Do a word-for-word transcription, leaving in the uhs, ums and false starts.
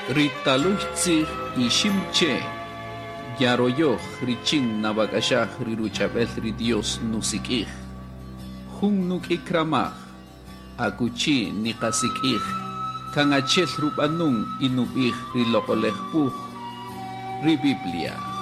Ritaluchtzig ishimche. Yaroyoh richin nabakashah riruchabel Dios nusikih. Jun nuk ikramah. Akuchi nikasikih. Kangachel rupanung inubih rilokolehpuh. Ribiblia.